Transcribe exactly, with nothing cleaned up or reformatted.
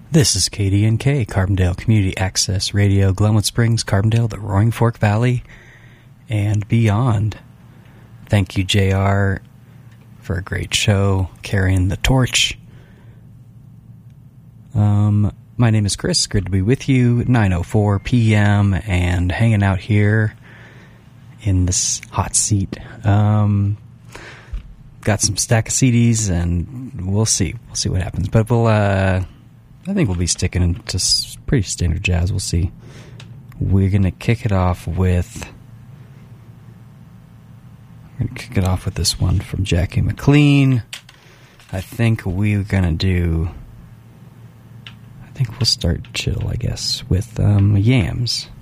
This is K D N K, Carbondale Community Access Radio, Glenwood Springs, Carbondale, the Roaring Fork Valley, and beyond. Thank you, J R, for a great show, carrying the torch. Um, my name is Chris. Good to be with you. nine oh four p.m. and hanging out here in this hot seat. Um, got some stack of C Ds, and we'll see. We'll see what happens. But we'll, uh, I think we'll be sticking to pretty standard jazz. We'll see. We're going to kick it off with... We're going to kick it off with this one from Jackie McLean. I think we're going to do... I think we'll start chill, I guess, with um, Yams.